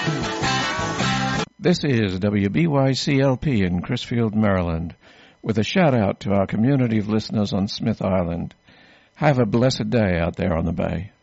This is WBYCLP in Crisfield, Maryland, with a shout-out to our community of listeners on Smith Island. Have a blessed day out there on the bay.